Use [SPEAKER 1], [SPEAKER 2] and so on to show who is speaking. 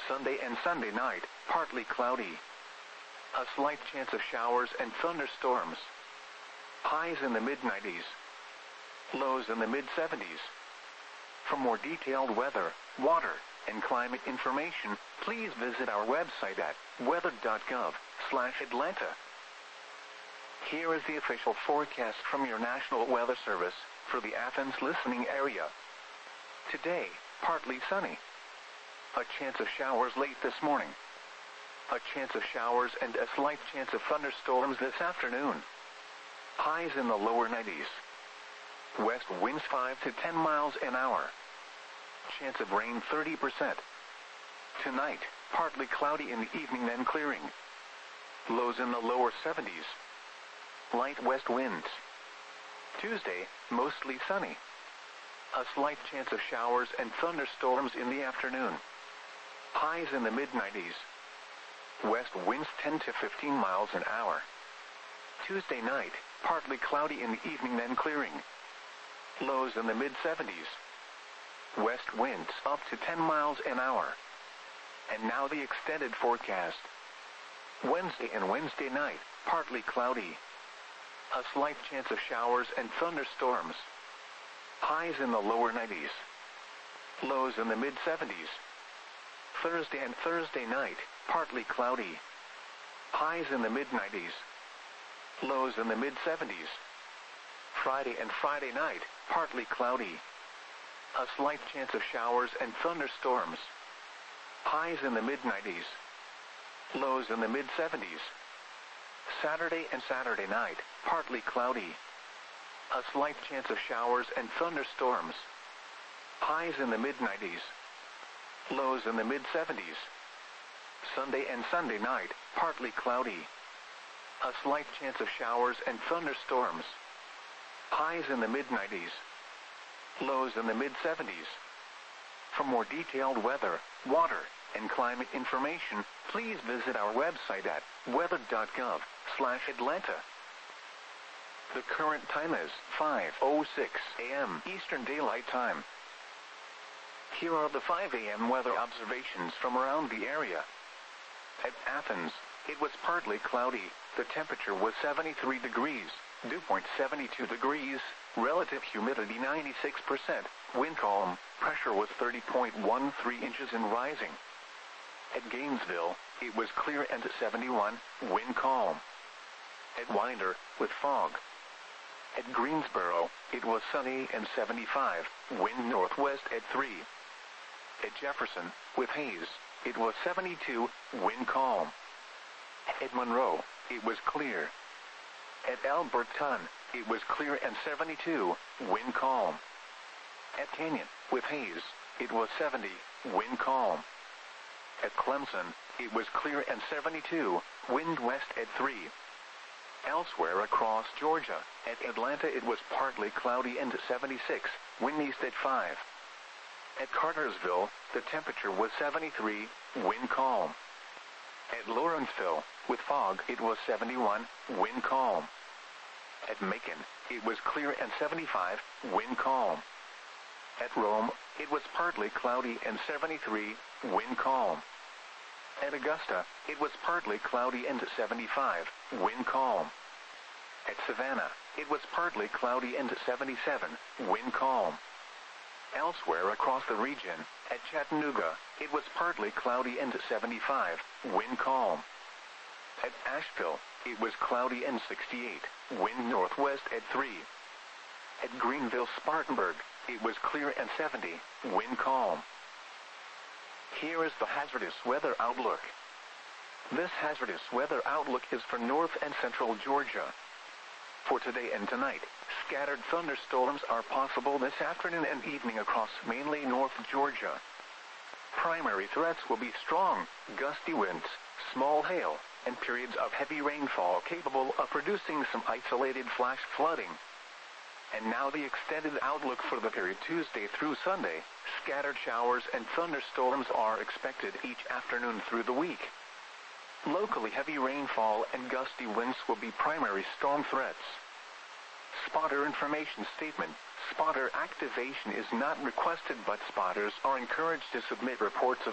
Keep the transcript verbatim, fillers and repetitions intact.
[SPEAKER 1] Sunday and Sunday night, partly cloudy. A slight chance of showers and thunderstorms. Highs in the mid nineties. Lows in the mid seventies. For more detailed weather, water, and climate information, please visit our website at weather dot gov slash Atlanta. Here is the official forecast from your National Weather Service for the Athens listening area. Today, partly sunny. A chance of showers late this morning. A chance of showers and a slight chance of thunderstorms this afternoon. Highs in the lower nineties. West winds five to ten miles an hour. Chance of rain thirty percent. Tonight, partly cloudy in the evening then clearing. Lows in the lower seventies. Light west winds. Tuesday, mostly sunny. A slight chance of showers and thunderstorms in the afternoon. Highs in the mid nineties. West winds ten to fifteen miles an hour. Tuesday night, partly cloudy in the evening then clearing. Lows in the mid seventies. West winds up to ten miles an hour. And now the extended forecast. Wednesday and Wednesday night, partly cloudy. A slight chance of showers and thunderstorms. Highs in the lower nineties. Lows in the mid seventies. Thursday and Thursday night, partly cloudy. Highs in the mid nineties. Lows in the mid seventies. Friday and Friday night, partly cloudy. A slight chance of showers and thunderstorms. Highs in the mid nineties. Lows in the mid seventies. Saturday and Saturday night, partly cloudy. A slight chance of showers and thunderstorms. Highs in the mid nineties. Lows in the mid seventies. Sunday and Sunday night, partly cloudy. A slight chance of showers and thunderstorms. Highs in the mid nineties. Lows in the mid seventies. For more detailed weather, water, and climate information, please visit our website at weather dot gov slash Atlanta. The current time is five oh six a m Eastern Daylight Time. Here are the five a m weather observations from around the area. At Athens, it was partly cloudy. The temperature was seventy-three degrees, dew point seventy-two degrees, relative humidity ninety-six percent, wind calm, pressure was thirty point one three inches and rising. At Gainesville, it was clear and seventy-one, wind calm. At Winder, with fog. At Greensboro, it was sunny and seventy-five, wind northwest at three. At Jefferson, with haze, it was seventy-two, wind calm. At Monroe, it was clear. At Alberton, it was clear and seventy-two, wind calm. At Canyon, with haze, it was seventy, wind calm. At Clemson, it was clear and seventy-two, wind west at three. Elsewhere across Georgia, at Atlanta it was partly cloudy and seventy-six, wind east at five. At Cartersville, the temperature was seventy-three, wind calm. At Lawrenceville, with fog it was seventy-one, wind calm. At Macon, it was clear and seventy-five, wind calm. At Rome, it was partly cloudy and seventy-three, wind calm. At Augusta, it was partly cloudy and seventy-five, wind calm. At Savannah, it was partly cloudy and seventy-seven, wind calm. Elsewhere across the region, at Chattanooga, it was partly cloudy and seventy-five, wind calm. At Asheville, it was cloudy and sixty-eight, wind northwest at three. At Greenville-Spartanburg, it was clear and seventy, wind calm. Here is the hazardous weather outlook. This hazardous weather outlook is for north and central Georgia. For today and tonight, scattered thunderstorms are possible this afternoon and evening across mainly North Georgia. Primary threats will be strong, gusty winds, small hail, and periods of heavy rainfall capable of producing some isolated flash flooding. And now the extended outlook for the period Tuesday through Sunday. Scattered showers and thunderstorms are expected each afternoon through the week. Locally heavy rainfall and gusty winds will be primary storm threats. Spotter information statement. Spotter activation is not requested, but spotters are encouraged to submit reports of